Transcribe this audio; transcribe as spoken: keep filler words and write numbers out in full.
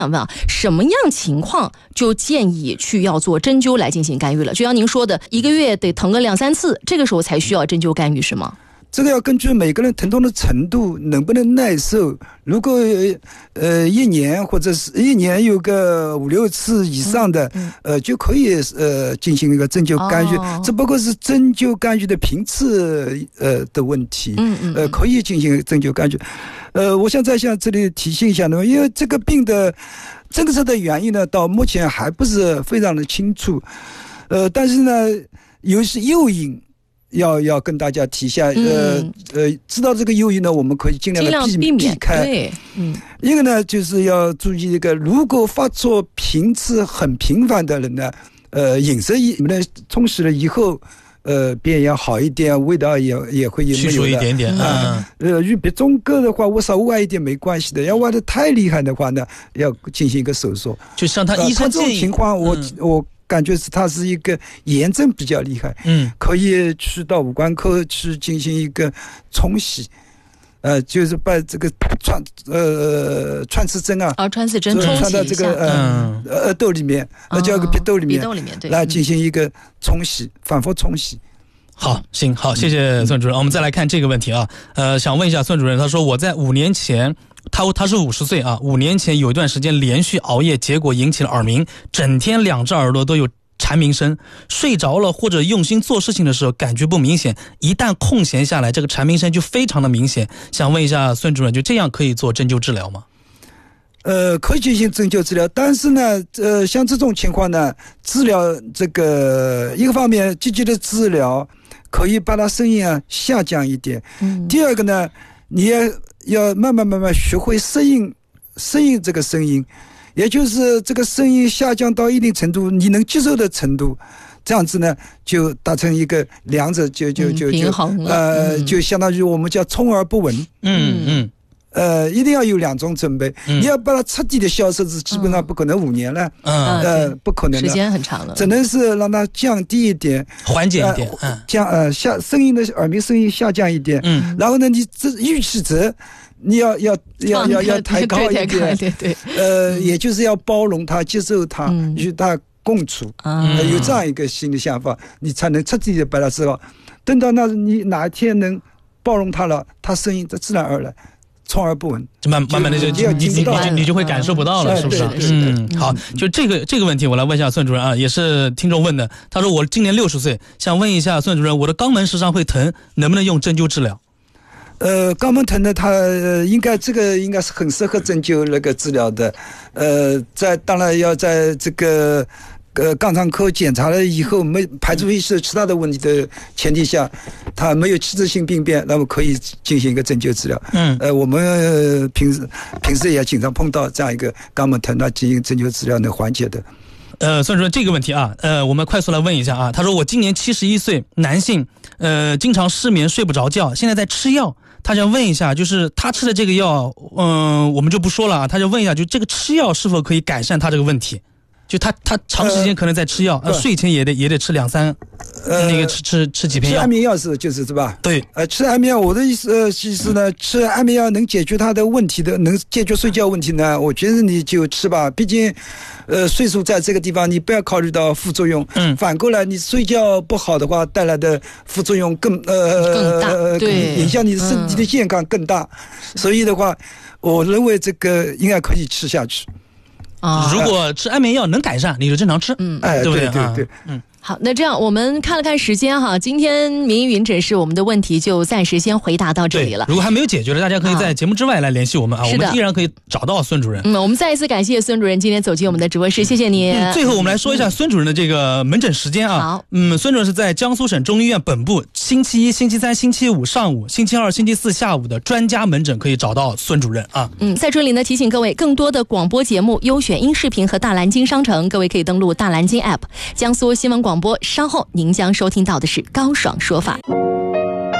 什么样情况就建议去要做针灸来进行干预了？就像您说的，一个月得疼个两三次，这个时候才需要针灸干预是吗？ 这个要根据每个人疼痛的程度，能不能耐受。如果呃一年或者是一年有个五六次以上的，嗯嗯、呃就可以呃进行一个针灸干预。哦、只不过是针灸干预的频次呃的问题。嗯嗯。呃，可以进行针灸干预。呃，我想再向这里提醒一下呢，因为这个病的真实的原因呢，到目前还不是非常的清楚。呃，但是呢，有些诱因。要要跟大家提一下，呃、嗯、呃，知道这个诱因呢，我们可以尽量的避避免避开。 对，嗯， 一个呢，就是要注意一个，如果发作频次很频繁的人呢，呃，饮食一呢充实了以后，呃，便要好一点，味道也也会有去除一点点啊。嗯、呃，与别中隔的话，我稍微歪一点没关系的，要歪的太厉害的话呢，要进行一个手术。 就像他医生建议， 呃、这种情况我，我、嗯、我。感觉是它是一个炎症比较厉害，嗯，可以去到五官科去进行一个冲洗，呃，就是把这个穿呃穿刺针啊， 啊，穿刺针穿到这个呃耳朵里面，那叫个鼻窦里面， 鼻窦里面对， 来进行一个冲洗，反复冲洗。 好，行，好，谢谢孙主任。我们再来看这个问题啊，呃，想问一下孙主任，他说我在五年前。他他是五十岁啊，五年前有一段时间连续熬夜，结果引起了耳鸣，整天两只耳朵都有蝉鸣声，睡着了或者用心做事情的时候感觉不明显，一旦空闲下来，这个蝉鸣声就非常的明显。想问一下孙主任，就这样可以做针灸治疗吗？ 呃，可以进行针灸治疗，但是呢，呃，像这种情况呢，治疗这个一个方面积极的治疗，可以把它声音啊下降一点。嗯。第二个呢，你也要慢慢慢慢学会适应适应这个声音，也就是这个声音下降到一定程度你能接受的程度，这样子呢就达成一个两者就就就就、嗯、 平衡了， 呃、嗯、就相当于我们叫充而不闻。 嗯嗯呃一定要有两种准备、嗯、你要把它彻底的消失是基本上不可能五年了，嗯呃不可能的， 时间很长了， 只能是让它降低一点， 缓解一点， 呃、降呃下声音的耳鸣声音下降一点，嗯，然后呢你这预期值你要要要要要抬高一点， 对对对， 呃，也就是要包容它，接受它，嗯、与它共处，嗯、呃，有这样一个新的想法，你才能彻底的把它治好。等到那你哪一天能包容它了，它声音就自然而然。充而不闻， 就慢慢慢的就你你你就你就会感受不到了，是不是？嗯，好，就这个这个问题，我来问一下孙主任啊，也是听众问的。他说我今年六十岁，想问一下孙主任，我的肛门时常会疼，能不能用针灸治疗？ 呃，肛门疼呢，它、呃、应该这个应该是很适合针灸那个治疗的。呃，在当然要在这个。呃，肛肠科检查了以后，没排除一些其他的问题的前提下，他没有器质性病变，那么可以进行一个针灸治疗。嗯，呃，我们、呃、平时平时也经常碰到这样一个肛门疼，那进行针灸治疗能缓解的。 呃，所以说这个问题啊，呃，我们快速来问一下啊。他说我今年七十一岁，男性，呃，经常失眠睡不着觉，现在在吃药。他想问一下，就是他吃的这个药，嗯、呃，我们就不说了啊。他就问一下，就这个吃药是否可以改善他这个问题？就他他长时间可能在吃药，呃、睡前也得也得吃两三，呃、那个吃吃吃几片药。 吃安眠药是就是是吧？ 对， 呃，吃安眠药，我的意思呃意思呢，吃安眠药能解决他的问题的，能解决睡觉问题呢，我觉得你就吃吧。毕竟，呃，岁数在这个地方，你不要考虑到副作用。嗯。反过来，你睡觉不好的话，带来的副作用更呃更大，对， 影响你的身体的健康更大。嗯、所以的话，我认为这个应该可以吃下去。 啊，如果吃安眠药能改善，你就正常吃，嗯， 哎， 对不对？ 对对对， 嗯。 好，那这样我们看了看时间哈，今天民营云诊室我们的问题就暂时先回答到这里了。 如果还没有解决的，大家可以在节目之外来联系我们啊，我们依然可以找到孙主任。 嗯，我们再一次感谢孙主任今天走进我们的直播室，谢谢你。 嗯、最后我们来说一下孙主任的这个门诊时间啊。 好， 嗯，孙主任是在江苏省中医院本部，星期一、星期三、星期五上午，星期二、星期四下午的专家门诊可以找到孙主任啊。 嗯，在这里呢提醒各位，更多的广播节目、优选音视频和大蓝鲸商城，各位可以登录大蓝鲸 App。江苏新闻广播，稍后您将收听到的是高爽说法。